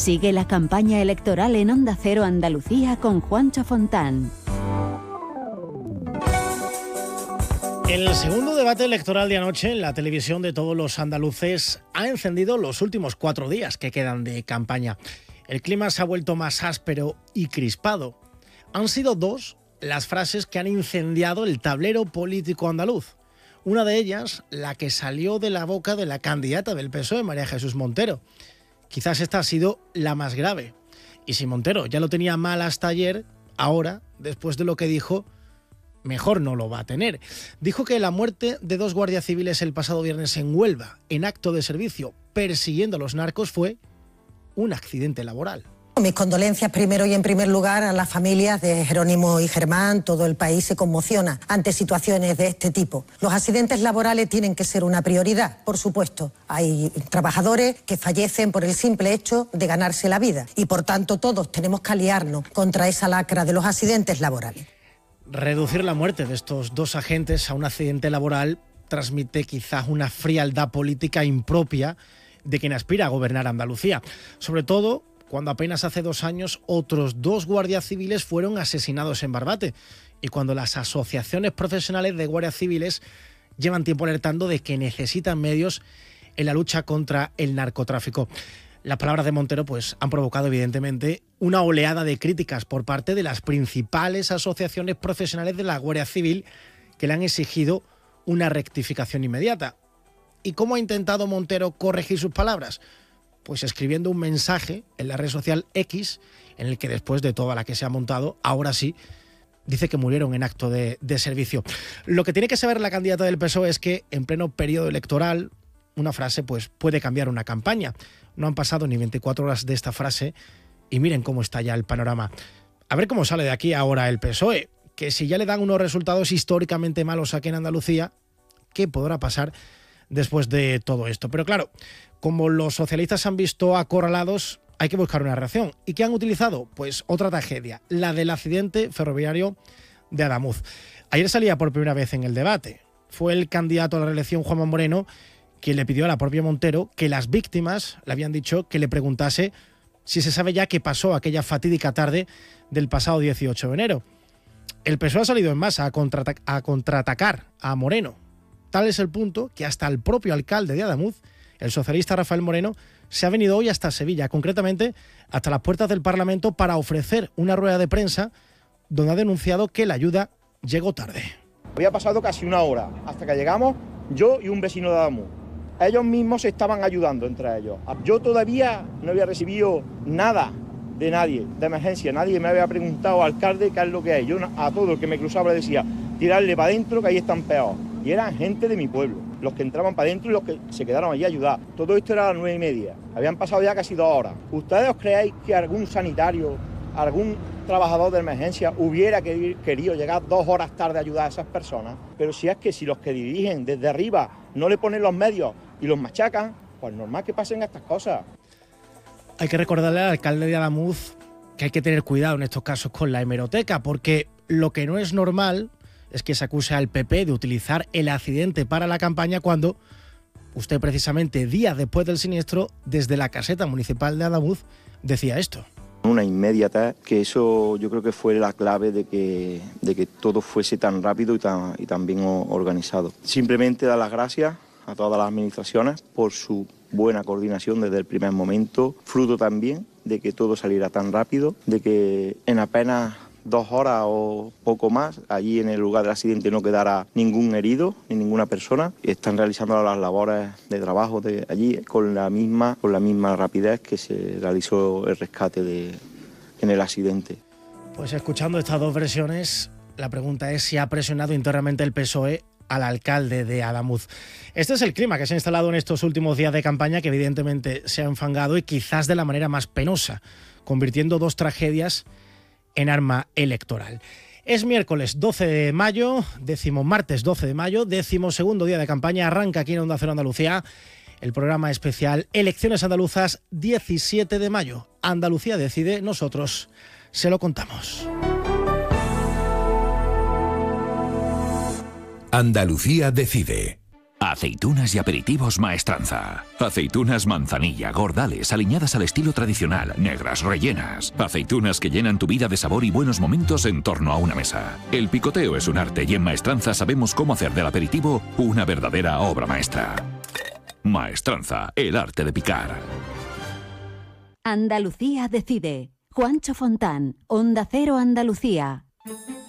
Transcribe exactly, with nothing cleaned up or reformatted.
Sigue la campaña electoral en Onda Cero Andalucía con Juancho Fontán. El segundo debate electoral de anoche en la televisión de todos los andaluces ha encendido los últimos cuatro días que quedan de campaña. El clima se ha vuelto más áspero y crispado. Han sido dos las frases que han incendiado el tablero político andaluz. Una de ellas, la que salió de la boca de la candidata del P S O E, María Jesús Montero. Quizás esta ha sido la más grave. Y si Montero ya lo tenía mal hasta ayer, ahora, después de lo que dijo, mejor no lo va a tener. Dijo que la muerte de dos guardias civiles el pasado viernes en Huelva, en acto de servicio, persiguiendo a los narcos, fue un accidente laboral. Mis condolencias primero y en primer lugar a las familias de Jerónimo y Germán. Todo el país se conmociona ante situaciones de este tipo. Los accidentes laborales tienen que ser una prioridad, por supuesto. Hay trabajadores que fallecen por el simple hecho de ganarse la vida y por tanto todos tenemos que aliarnos contra esa lacra de los accidentes laborales. Reducir la muerte de estos dos agentes a un accidente laboral transmite quizás una frialdad política impropia de quien aspira a gobernar Andalucía. Sobre todo cuando apenas hace dos años otros dos guardias civiles fueron asesinados en Barbate y cuando las asociaciones profesionales de guardias civiles llevan tiempo alertando de que necesitan medios en la lucha contra el narcotráfico. Las palabras de Montero pues, han provocado evidentemente una oleada de críticas por parte de las principales asociaciones profesionales de la Guardia Civil que le han exigido una rectificación inmediata. ¿Y cómo ha intentado Montero corregir sus palabras? Pues escribiendo un mensaje en la red social X, en el que después de toda la que se ha montado, ahora sí, dice que murieron en acto de, de servicio. Lo que tiene que saber la candidata del P S O E es que en pleno periodo electoral una frase pues, puede cambiar una campaña. No han pasado ni veinticuatro horas de esta frase y miren cómo está ya el panorama. A ver cómo sale de aquí ahora el P S O E, que si ya le dan unos resultados históricamente malos aquí en Andalucía, ¿qué podrá pasar después de todo esto? Pero claro, como los socialistas se han visto acorralados, hay que buscar una reacción. ¿Y qué han utilizado? Pues otra tragedia, la del accidente ferroviario de Adamuz. Ayer salía por primera vez en el debate. Fue el candidato a la reelección, Juanma Moreno, quien le pidió a la propia Montero que las víctimas le habían dicho que le preguntase si se sabe ya qué pasó aquella fatídica tarde del pasado dieciocho de enero. El P S O E ha salido en masa a, contraata- a contraatacar a Moreno. Tal es el punto que hasta el propio alcalde de Adamuz, el socialista Rafael Moreno, se ha venido hoy hasta Sevilla, concretamente hasta las puertas del Parlamento, para ofrecer una rueda de prensa donde ha denunciado que la ayuda llegó tarde. Había pasado casi una hora hasta que llegamos yo y un vecino de Adamuz. Ellos mismos se estaban ayudando entre ellos. Yo todavía no había recibido nada de nadie, de emergencia. Nadie me había preguntado, alcalde, qué es lo que hay. Yo a todo el que me cruzaba le decía, tirarle para adentro que ahí están peor. Y eran gente de mi pueblo, los que entraban para adentro y los que se quedaron allí a ayudar. Todo esto era a las nueve y media. Habían pasado ya casi dos horas. ¿Ustedes os creéis que algún sanitario, algún trabajador de emergencia hubiera querido llegar dos horas tarde a ayudar a esas personas? Pero si es que si los que dirigen desde arriba no le ponen los medios y los machacan, pues normal que pasen estas cosas. Hay que recordarle al alcalde de Adamuz que hay que tener cuidado en estos casos con la hemeroteca, porque lo que no es normal es que se acuse al P P de utilizar el accidente para la campaña cuando usted precisamente días después del siniestro, desde la caseta municipal de Adamuz, decía esto. Una inmediatez, que eso yo creo que fue la clave de que, de que todo fuese tan rápido y tan, y tan bien organizado. Simplemente dar las gracias a todas las administraciones por su buena coordinación desde el primer momento, fruto también de que todo saliera tan rápido, de que en apenas dos horas o poco más, allí en el lugar del accidente no quedara ningún herido ni ninguna persona. Están realizando las labores de trabajo de allí con la misma, con la misma rapidez que se realizó el rescate de, en el accidente. Pues escuchando estas dos versiones, la pregunta es si ha presionado internamente el P S O E al alcalde de Adamuz. Este es el clima que se ha instalado en estos últimos días de campaña, que evidentemente se ha enfangado y quizás de la manera más penosa, convirtiendo dos tragedias en arma electoral. Es miércoles doce de mayo, décimo martes doce de mayo, décimo segundo día de campaña. Arranca aquí en Onda Cero Andalucía el programa especial Elecciones Andaluzas diecisiete de mayo. Andalucía decide, nosotros se lo contamos. Andalucía decide. Aceitunas y aperitivos Maestranza. Aceitunas manzanilla, gordales, aliñadas al estilo tradicional, negras, rellenas. Aceitunas que llenan tu vida de sabor y buenos momentos en torno a una mesa. El picoteo es un arte y en Maestranza sabemos cómo hacer del aperitivo una verdadera obra maestra. Maestranza, el arte de picar. Andalucía decide. Juancho Fontán, Onda Cero Andalucía.